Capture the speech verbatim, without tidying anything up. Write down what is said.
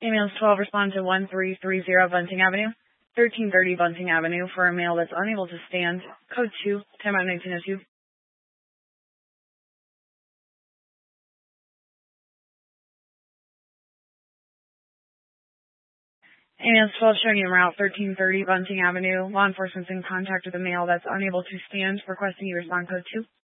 Ambulance twelve, respond to one three three zero Bunting Avenue, thirteen thirty Bunting Avenue for a male that's unable to stand. Code two, time out nineteen oh two. Ambulance twelve, showing you route thirteen thirty Bunting Avenue. Law enforcement's in contact with a male that's unable to stand. Requesting you respond. Code two.